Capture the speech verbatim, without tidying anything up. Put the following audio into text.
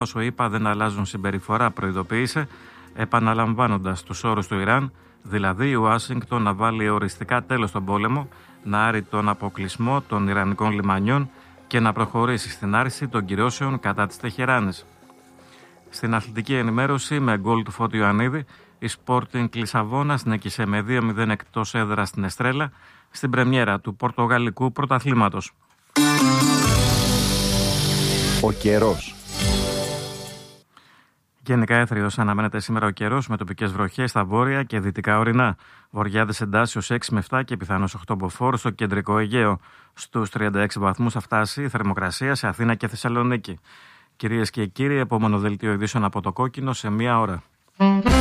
όσο είπα δεν αλλάζουν συμπεριφορά, προειδοποίησε, επαναλαμβάνοντας τους όρους του Ιράν, δηλαδή η Ουάσιγκτον να βάλει οριστικά τέλος στον πόλεμο, να άρει τον αποκλεισμό των Ιρανικών λιμανιών και να προχωρήσει στην άρση των κυρώσεων κατά της Τεχεράνης. Στην αθλητική ενημέρωση, με γκολ του Φώτη Ιωαννίδη, η Sporting Λισαβόνας νίκησε με δύο μηδέν εκτός έδρας στην Εστρέλα στην πρεμιέρα του Πορτογαλικού πρωταθλήματος. Ο καιρός. Γενικά έθριος αναμένεται σήμερα ο καιρός με τοπικές βροχές στα βόρεια και δυτικά ορεινά. Βορειάδες εντάσσεως έξι με επτά και πιθανώς οκτώ μποφόρ στο κεντρικό Αιγαίο. Στους τριάντα έξι βαθμούς θα φτάσει η θερμοκρασία σε Αθήνα και Θεσσαλονίκη. Κυρίες και κύριοι, επόμενο δελτίο ειδήσεων από το Κόκκινο σε μία ώρα.